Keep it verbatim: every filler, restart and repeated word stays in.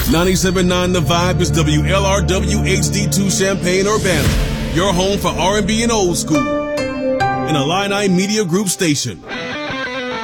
ninety-seven point nine The Vibe is W L R W H D two Champaign, Urbana, your home for R and B and old school. An Illini Media Group station.